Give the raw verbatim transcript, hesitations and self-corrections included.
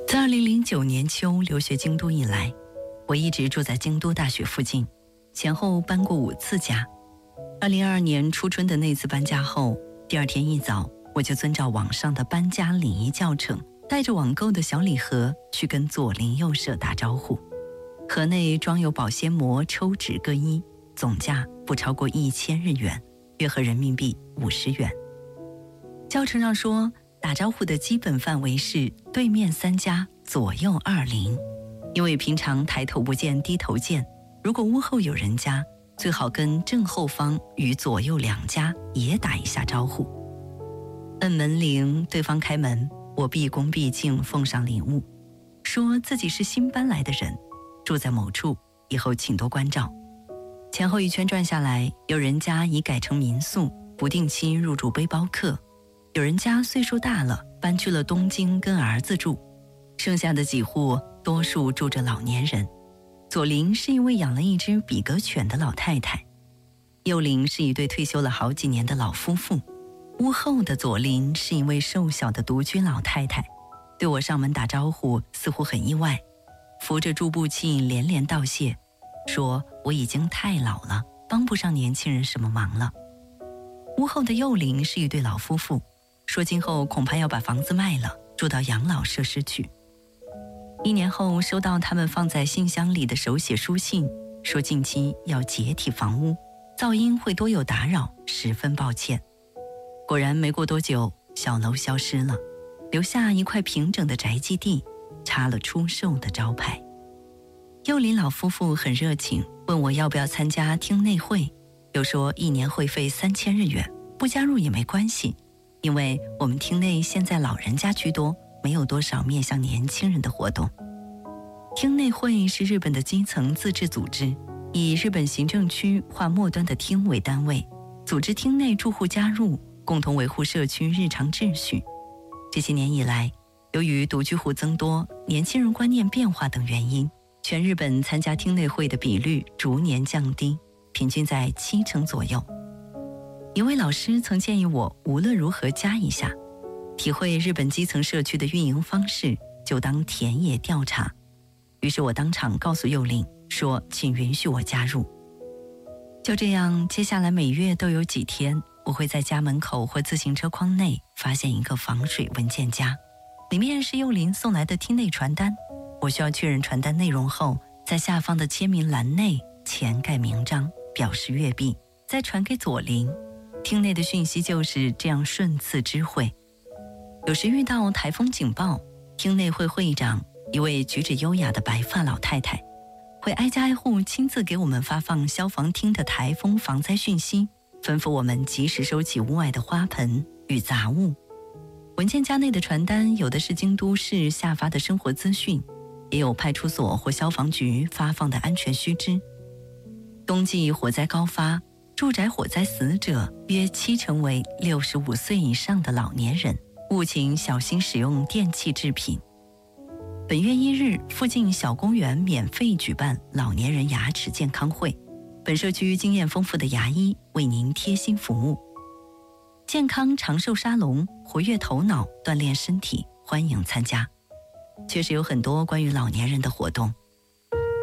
自二零零九年秋留学京都以来，我一直住在京都大学附近，前后搬过五次家。二零二二年初春的那次搬家后，第二天一早我就遵照网上的搬家礼仪教程，带着网购的小礼盒去跟左邻右舍打招呼。盒内装有保鲜膜、抽纸各一，总价不超过一千日元，约合人民币五十元。教程上说，打招呼的基本范围是对面三家，左右二邻。因为平常抬头不见低头见，如果屋后有人家，最好跟正后方与左右两家也打一下招呼。摁门铃，对方开门，我毕恭毕敬奉上礼物，说自己是新搬来的人，住在某处，以后请多关照。前后一圈转下来，有人家已改成民宿，不定期入住背包客，有人家岁数大了，搬去了东京跟儿子住，剩下的几户多数住着老年人。左邻是一位养了一只比格犬的老太太，右邻是一对退休了好几年的老夫妇，屋后的左邻是一位瘦小的独居老太太，对我上门打招呼似乎很意外，扶着助步器连连道谢，说我已经太老了，帮不上年轻人什么忙了。屋后的右邻是一对老夫妇，说今后恐怕要把房子卖了，住到养老设施去。一年后收到他们放在信箱里的手写书信，说近期要解体房屋，噪音会多有打扰，十分抱歉。果然没过多久，小楼消失了，留下一块平整的宅基地，插了出售的招牌。右邻老夫妇很热情，问我要不要参加听内会，又说一年会费三千日元，不加入也没关系，因为我们厅内现在老人家居多，没有多少面向年轻人的活动。厅内会是日本的基层自治组织，以日本行政区划末端的厅为单位，组织厅内住户加入，共同维护社区日常秩序。这些年以来，由于独居户增多、年轻人观念变化等原因，全日本参加厅内会的比率逐年降低，平均在七成左右。一位老师曾建议我无论如何加一下，体会日本基层社区的运营方式，就当田野调查。于是我当场告诉右邻说，请允许我加入。就这样，接下来每月都有几天，我会在家门口或自行车框内发现一个防水文件夹，里面是右邻送来的厅内传单。我需要确认传单内容后，在下方的签名栏内前盖名章，表示阅毕，再传给左邻。厅内的讯息就是这样顺次知会。有时遇到台风警报，厅内会会长一位举止优雅的白发老太太，会挨家挨户亲自给我们发放消防厅的台风防灾讯息，吩咐我们及时收起屋外的花盆与杂物。文件夹内的传单有的是京都市下发的生活资讯，也有派出所或消防局发放的安全须知。冬季火灾高发，住宅火灾死者约七成为六十五岁以上的老年人，务请小心使用电器制品。本月一日，附近小公园免费举办老年人牙齿健康会，本社区经验丰富的牙医为您贴心服务。健康长寿沙龙，活跃头脑，锻炼身体，欢迎参加。确实有很多关于老年人的活动，